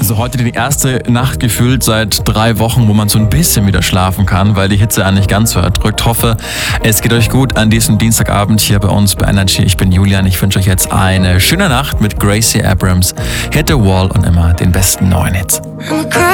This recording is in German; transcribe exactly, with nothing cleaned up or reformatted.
Also heute die erste Nacht gefühlt seit drei Wochen, wo man so ein bisschen wieder schlafen kann, weil die Hitze eigentlich ganz so erdrückt. Hoffe, es geht euch gut an diesem Dienstagabend hier bei uns bei Energy. Ich bin Julian, ich wünsche euch jetzt eine schöne Nacht mit Gracie Abrams, Hit the Wall und immer den besten neuen Hits.